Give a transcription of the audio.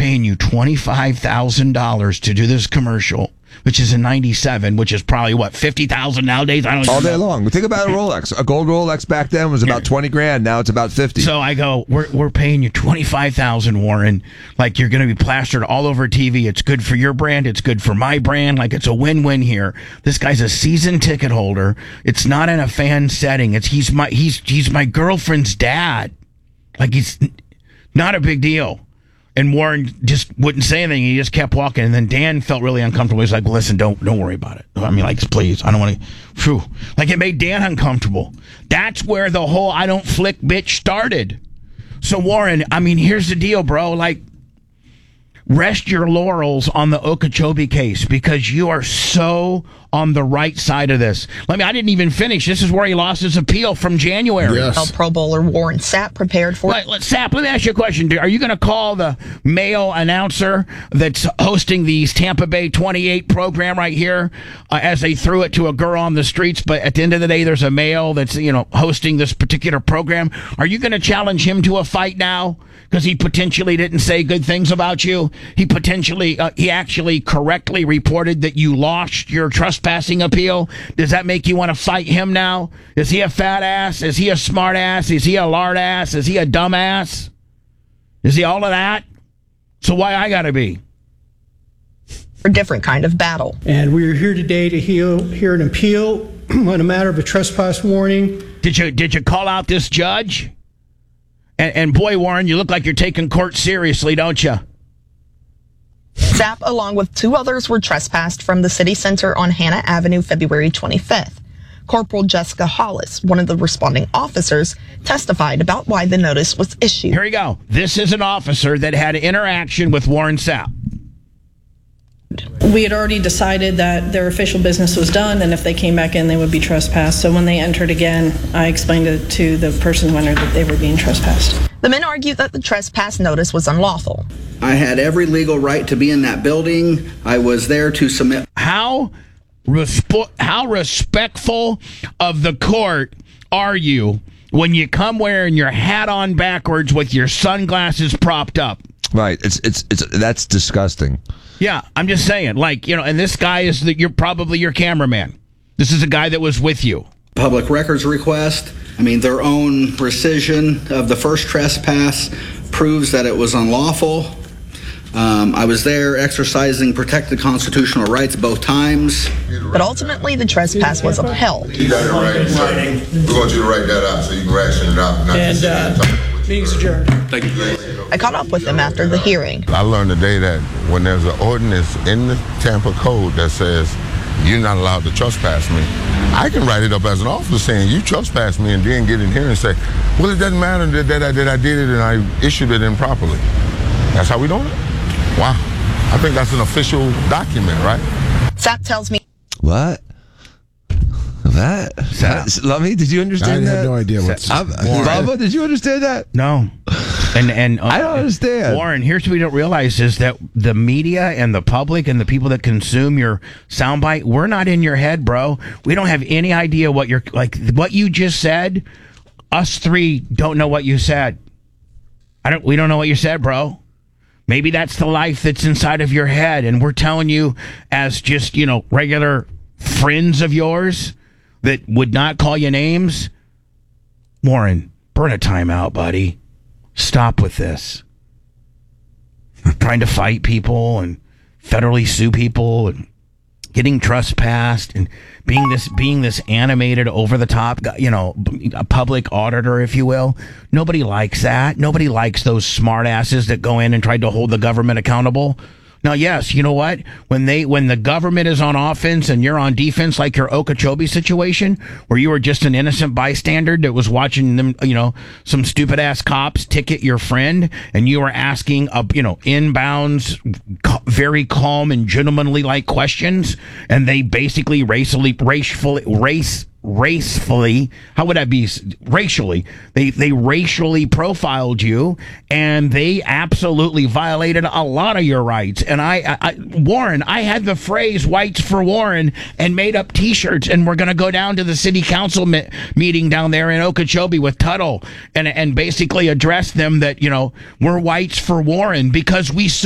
paying you $25,000 to do this commercial, which is in 97, which is probably, what, 50,000 nowadays? I don't know. All day long. Think about a Rolex. A gold Rolex back then was about 20 grand. Now it's about 50. So I go, we're paying you $25,000, Warren. Like, you're going to be plastered all over TV. It's good for your brand. It's good for my brand. Like, it's a win-win here. This guy's a season ticket holder. It's not in a fan setting. He's my girlfriend's dad. Like, he's not a big deal. And Warren just wouldn't say anything. He just kept walking. And then Dan felt really uncomfortable. He's like, listen, don't worry about it. I mean, like, please, I don't want to. Like, it made Dan uncomfortable. That's where the whole I don't flick bitch started. So, Warren, I mean, here's the deal, bro. Like, rest your laurels on the Okeechobee case because you are so on the right side of this. I didn't even finish. This is where he lost his appeal from January. Yes. Pro Bowler Warren Sapp prepared for... Sapp, let me ask you a question. Are you going to call the male announcer that's hosting the Tampa Bay 28 program right here as they threw it to a girl on the streets, but at the end of the day, there's a male that's, hosting this particular program? Are you going to challenge him to a fight now? Because he potentially didn't say good things about you. He actually correctly reported that you lost your trespassing appeal. Does that make you want to fight him now? Is he a fat ass? Is he a smart ass? Is he a lard ass? Is he a dumb ass? Is he all of that? So why I gotta be? A different kind of battle. And we are here today to hear an appeal on a matter of a trespass warning. Did you call out this judge? And boy, Warren, you look like you're taking court seriously, don't you? Sapp, along with two others, were trespassed from the city center on Hannah Avenue February 25th. Corporal Jessica Hollis, one of the responding officers, testified about why the notice was issued. Here we go. This is an officer that had an interaction with Warren Sapp. We had already decided that their official business was done, and if they came back in, they would be trespassed. So when they entered again, I explained it to the person who entered that they were being trespassed. The men argued that the trespass notice was unlawful. I had every legal right to be in that building. I was there to submit. How respectful of the court are you when you come wearing your hat on backwards with your sunglasses propped up? Right. It's that's disgusting. Yeah, I'm just saying, and this guy is you're probably your cameraman. This is a guy that was with you. Public records request. Their own rescission of the first trespass proves that it was unlawful. I was there exercising protected constitutional rights both times. But ultimately, the trespass was upheld. You got it right. We want you to write that out so you can ration it out. And meeting's adjourned. Thank you. I caught up with him after the hearing. I learned today that when there's an ordinance in the Tampa Code that says you're not allowed to trespass me, I can write it up as an officer saying you trespassed me and then get in here and say, well, it doesn't matter that I did it and I issued it improperly. That's how we doing it? Wow. I think that's an official document, right? Sapp tells me. What? That? Lummy, did you understand that? I have no idea what's... Bubba, did you understand that? No. And I don't understand. Warren, here's what we don't realize is that the media and the public and the people that consume your soundbite, we're not in your head, bro. We don't have any idea what you're... what you just said, us three don't know what you said. We don't know what you said, bro. Maybe that's the life that's inside of your head, and we're telling you as just, regular friends of yours that would not call you names. Warren, burn a timeout, buddy. Stop with this. Trying to fight people and federally sue people and getting trespassed and being this animated, over the top, a public auditor, if you will. Nobody likes that. Nobody likes those smart asses that go in and try to hold the government accountable. Now, yes, you know what? When the government is on offense and you're on defense, like your Okeechobee situation, where you were just an innocent bystander that was watching them, some stupid ass cops ticket your friend, and you were asking, inbounds, very calm and gentlemanly like questions, and they basically racially, how would that be? Racially, they racially profiled you, and they absolutely violated a lot of your rights. And Warren, I had the phrase "whites for Warren" and made up T-shirts, and we're going to go down to the city council meeting down there in Okeechobee with Tuttle and basically address them that we're whites for Warren because we